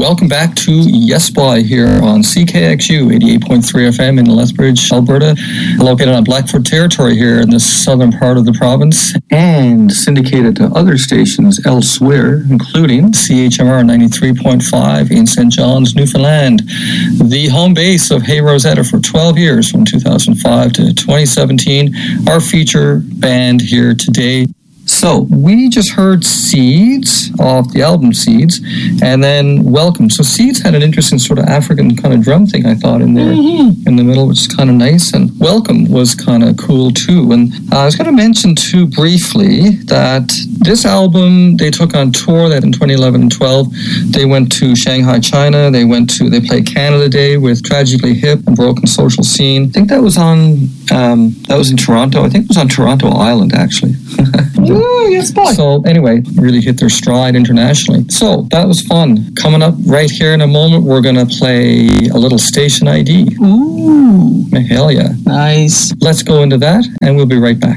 Welcome back to Yes Boy here on CKXU 88.3 FM in Lethbridge, Alberta, located on Blackfoot territory here in the southern part of the province, and syndicated to other stations elsewhere, including CHMR 93.5 in St. John's, Newfoundland, the home base of Hey Rosetta for 12 years from 2005 to 2017, our feature band here today. So, we just heard Seeds off the album Seeds, and then Welcome. So, Seeds had an interesting sort of African kind of drum thing, I thought, in there in the middle, which is kind of nice. And Welcome was kind of cool, too. And I was going to mention, too, briefly, that this album, they took on tour that in 2011 and 12. They went to Shanghai, China. They played Canada Day with Tragically Hip and Broken Social Scene. I think that was in Toronto. I think it was on Toronto Island, actually. Ooh, yes, boy. So anyway, really hit their stride internationally. So that was fun. Coming up right here in a moment, we're going to play a little Station ID. Ooh. Hell yeah. Nice. Let's go into that, and we'll be right back.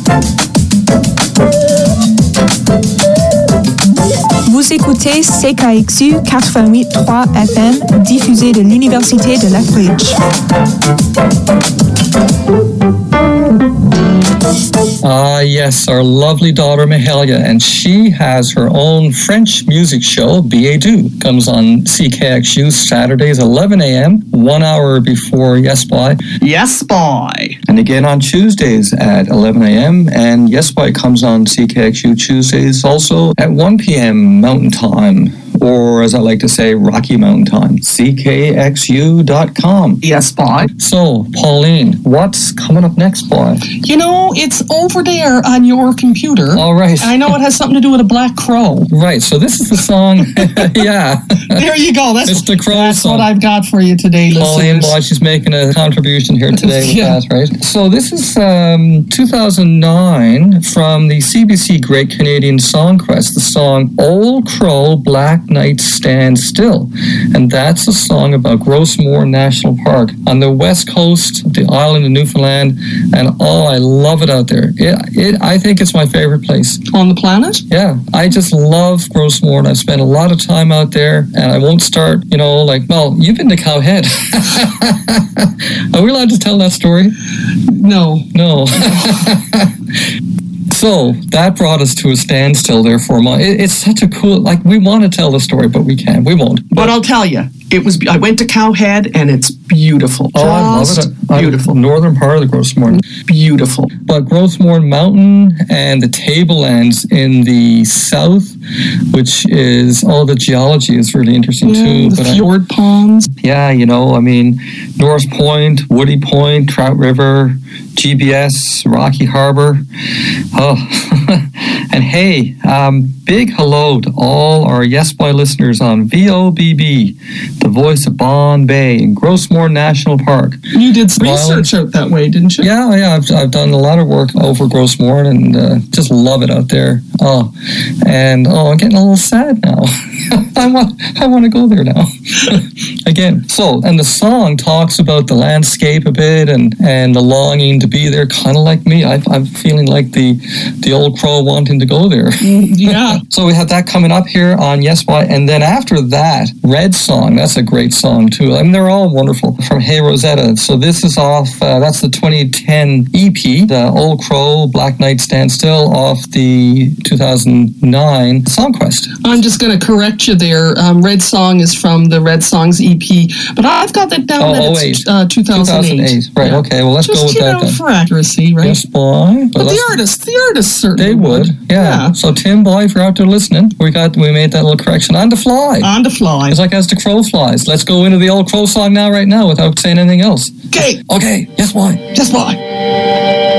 Vous écoutez CKXU 88.3 FM, diffusé de l'Université de Lethbridge. Yes, our lovely daughter Mahalia, and she has her own French music show, Billet-Doux. Comes on CKXU Saturdays, 11 a.m., 1 hour before Yes Boy. Yes, boy. And again on Tuesdays at 11 a.m., and Yes Boy comes on CKXU Tuesdays also at 1 p.m. Mountain Time. Or, as I like to say, Rocky Mountain Time. CKXU.com. Yes, boy. So, Pauline, what's coming up next, boy? You know, it's over there on your computer. All right. I know it has something to do with a black crow. Right, so this is the song. Yeah. There you go. It's the crow That's song. what I've got for you today, Pauline, listeners. boy, she's making a contribution here today with Yeah. that, right? So this is 2009 from the CBC Great Canadian Songquest, the song Old Crow, Black Night Stand Still. And that's a song about Grossmoor National Park on the west coast of the island of Newfoundland. And I love it out there. I think it's my favorite place. On the planet? Yeah, I just love Grossmoor, and I've spent a lot of time out there, and I won't start, you've been to Cowhead. Are we allowed to tell that story? No. So that brought us to a standstill there for a moment. It's such a cool, we want to tell the story, but we can't. We won't. But I'll tell you, I went to Cowhead, and it's beautiful. Oh, I love it. Beautiful. Northern part of the Grossmoor. Beautiful. But Grossmoor Mountain and the Tablelands in the south, which is, the geology is really interesting too. The fjord ponds. Yeah, North Point, Woody Point, Trout River, GBS, Rocky Harbor. Oh, and hey, big hello to all our Yes Boy listeners on VOBB, the voice of Bond Bay in Grossmoor National Park. You did some research out that way, didn't you? Yeah, I've done a lot of work over Grossmoor and just love it out there. I'm getting a little sad now. I want to go there now. Again. So, and the song talks about the landscape a bit and the longing to be there, kind of like me. I'm feeling like the old crow wanting to go there. Yeah. So we have that coming up here on Yes Boy, and then after that, Red Song. That's a great song too. They're all wonderful from Hey Rosetta. So this is off. That's the 2010 EP, the Old Crow, Black Night Stand Still, off the 2009 Songquest. I'm just going to correct you there. Red Song is from the Red Songs EP, but I've got that down that it's 2008. Right, yeah. Okay, well, let's go with that then. For accuracy, right? Yes, boy. But the artists certainly they would. Yeah. So, Tim, boy, if you're out there listening, we made that little correction on the fly. On the fly. It's like as the crow flies. Let's go into the old crow song right now without saying anything else. Okay. Yes, boy. Yes, boy.